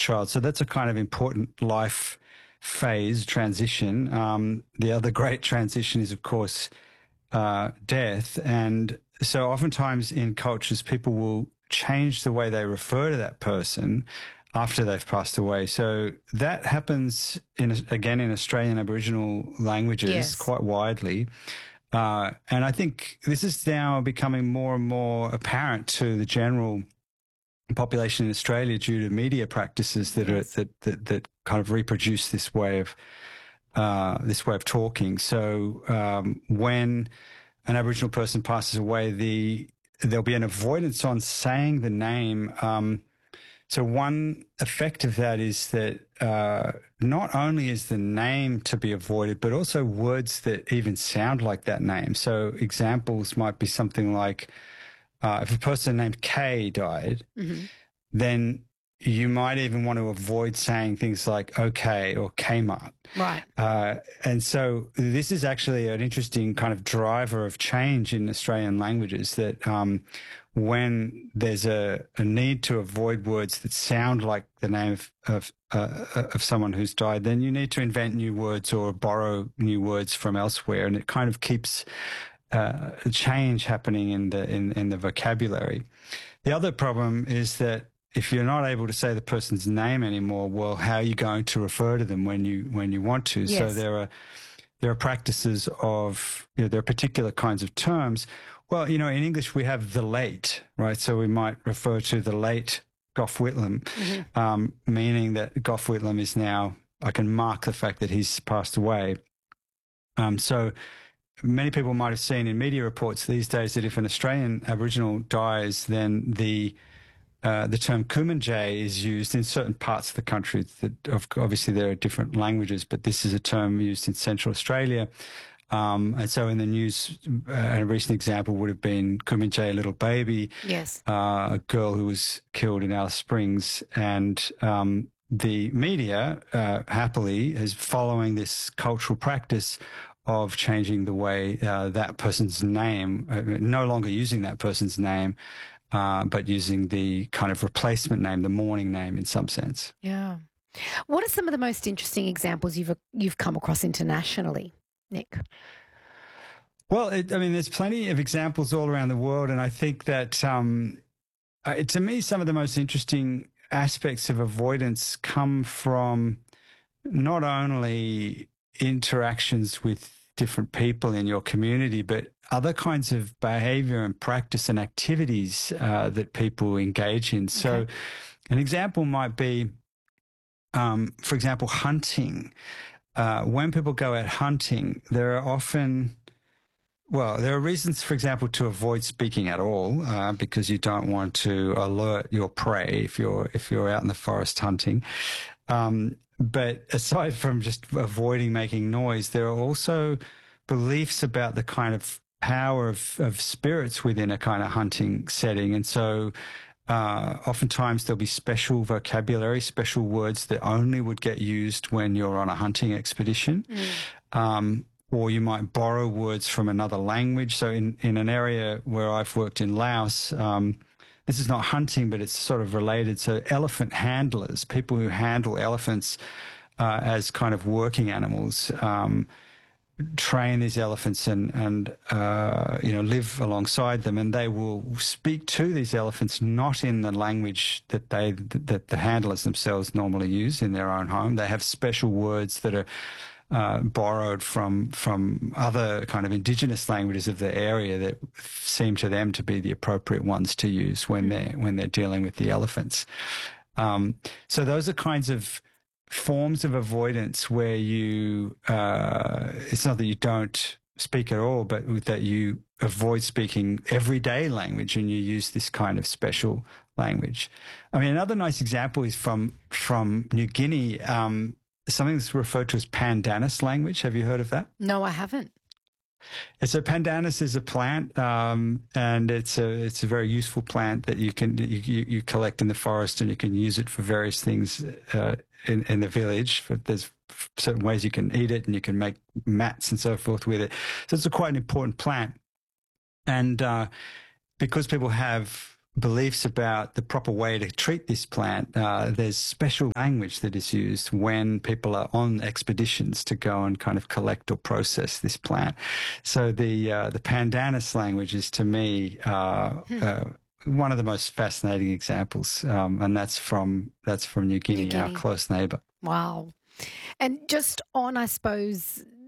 child. So that's a kind of important life phase transition. The other great transition is, of course, death. And so oftentimes in cultures, people will change the way they refer to that person after they've passed away. So that happens again in Australian Aboriginal languages quite widely. And I think this is now becoming more and more apparent to the general population in Australia due to media practices that that kind of reproduce this way of talking. So when an Aboriginal person passes away, there'll be an avoidance on saying the name. So one effect of that is that not only is the name to be avoided, but also words that even sound like that name. So examples might be something like, if a person named Kay died, then you might even want to avoid saying things like okay or Kmart. Right. And so this is actually an interesting kind of driver of change in Australian languages, that when there's a need to avoid words that sound like the name of someone who's died, then you need to invent new words or borrow new words from elsewhere, and it kind of keeps change happening in the vocabulary. The other problem is that if you're not able to say the person's name anymore, well, how are you going to refer to them when you want to? Yes. So there are practices of, there are particular kinds of terms. Well, in English we have the late, right? So we might refer to the late Gough Whitlam, meaning that Gough Whitlam is now, I can mark the fact that he's passed away. So many people might have seen in media reports these days that if an Australian Aboriginal dies, then the term Kumanjay is used in certain parts of the country. Obviously, there are different languages, but this is a term used in Central Australia. And so in the news, a recent example would have been Kumanjay, a little baby, yes, a girl who was killed in Alice Springs. And the media, happily, is following this cultural practice of changing the way that person's name, no longer using that person's name, but using the kind of replacement name, the mourning name in some sense. Yeah. What are some of the most interesting examples you've come across internationally, Nick? Well, there's plenty of examples all around the world, and I think that to me, some of the most interesting aspects of avoidance come from not only interactions with different people in your community, but other kinds of behavior and practice and activities that people engage in. So an example might be, for example, hunting. When people go out hunting, there are reasons, for example, to avoid speaking at all, because you don't want to alert your prey if you're out in the forest hunting. But aside from just avoiding making noise, there are also beliefs about the kind of power of spirits within a kind of hunting setting. And so oftentimes there'll be special vocabulary, special words that only would get used when you're on a hunting expedition. Or you might borrow words from another language. So in an area where I've worked in Laos, this is not hunting, but it's sort of related. So elephant handlers, people who handle elephants as kind of working animals, train these elephants and live alongside them, and they will speak to these elephants not in the language that the handlers themselves normally use in their own home. They have special words that are borrowed from other kind of indigenous languages of the area that seem to them to be the appropriate ones to use when they're dealing with the elephants. So those are kinds of forms of avoidance where you it's not that you don't speak at all, but that you avoid speaking everyday language and you use this kind of special language. Another nice example is from New Guinea. Something that's referred to as Pandanus language. Have you heard of that? No, I haven't. So Pandanus is a plant, and it's a very useful plant that you collect in the forest, and you can use it for various things in the village. There's certain ways you can eat it, and you can make mats and so forth with it. So it's quite an important plant, and because people have beliefs about the proper way to treat this plant. There's special language that is used when people are on expeditions to go and kind of collect or process this plant. So the Pandanus language is, to me, one of the most fascinating examples, and that's from New Guinea, our close neighbour. Wow. And just on, I suppose,